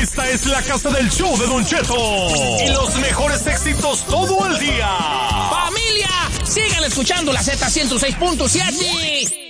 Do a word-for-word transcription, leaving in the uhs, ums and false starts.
Esta es la casa del show de Don Cheto. Y los mejores éxitos todo el día. ¡Familia! Sigan escuchando la Z ciento seis punto siete.